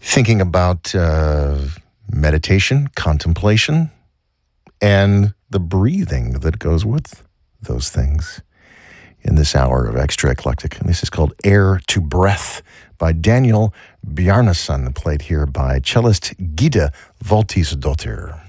thinking about meditation, contemplation, and the breathing that goes with those things in this hour of Extra Eclectic. And this is called Air to Breath by Daniel Bjarnason, played here by cellist Gita Voltisdottir.